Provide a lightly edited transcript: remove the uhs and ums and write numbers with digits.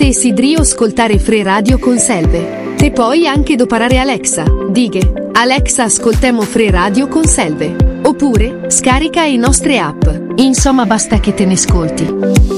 Desideri ascoltare Free Radio con Selve. Te puoi anche doparare Alexa. Dighe: Alexa, ascoltemo Free Radio con Selve. Oppure scarica i nostre app. Insomma, basta che te ne ascolti.